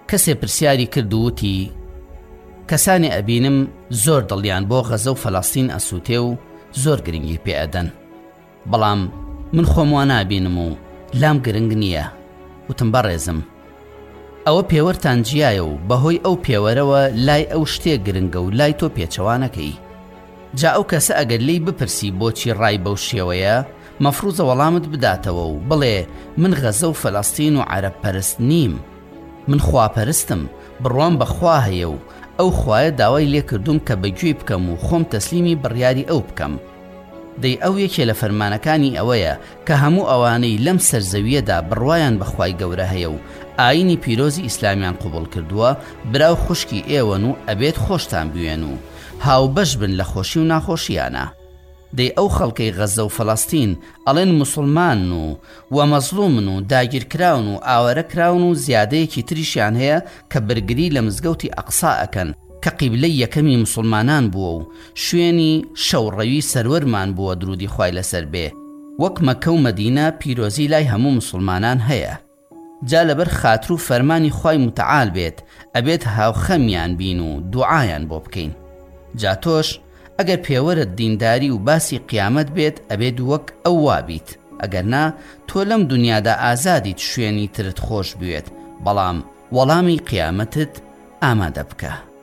کەسێ پرسیاری کرد و وتی کەسانی ئەبینم زۆر دڵیان بۆ غەزە و فەڵەستین ئەسووتێ و زۆر گرنگی پێ ئەدەن، بەڵام من خۆم وا نابینم و لام گرنگ نییە. وتم بەڕێزم، ئەوە پێوەرتان جیایە و بەهۆی ئەو پێوەرەوە لای ئەو شتێک گرنگە و لای تۆ پێچەوانەکەی. جا ئەو کەسە ئەگەر لی بپرسی بۆچی ڕای بەو شێوەیە، مەفروزە وەڵامت بداتەوە و بڵێ من غەزە و فەلەستین و عەرەب پەرست نیم، من خواپەرستم، بڕوام بەخوا هەیە و ئەو خوایە داوای لێ کردوم کە بەگوێ بکەم و خۆم تەسلیمی بڕیاری ئەو بکەم. دەی ئەو یەکێ لە فەرمانەکانی ئەوەیە کە هەموو ئەوانەی لەم سەرزەویەدا بڕوایان بەخوای گەورە هەیە و ئاینی پیرۆزی ئیسلامیان قوبوڵ کردووە، براو خوشکی ئێوەن و ئەبێت خۆشتان بوێن و هاوبەش بن لە خۆشی و ناخۆشیانە. دەی ئەو خەڵکەی غەزە و فەڵەستین ئەڵێن موسڵمان و مەزلومن و داگیرکراون و ئاوەرەکراون و زیادەیەکی تریشیان هەیە کە بەرگری لە مزگەوتی ئەقسا ئەکەن کە قیبلەی یەکەمی موسڵمانان بووە و شوێنی شەوڕەوی سەروەرمان بووە درودی خوای لەسەر بێ، وەک مەکە و مەدینە پیرۆزی لای هەموو موسڵمانان هەیە. جا لەبەر خاتر و فەرمانی خوای متعال بێت ئەبێت هاوخەمیان بین و دوعایان بۆ بکەین. جا تۆش ئەگەر پێوەرت دینداری و باسی قیامەت بێت ئەبێت وەک ئەو وابیت، ئەگەر نا تۆ لەم دنیادا ئازادیت شوێنی ترت خۆش بوێت، بەڵام وەڵامی قیامەتت ئامادە بکە.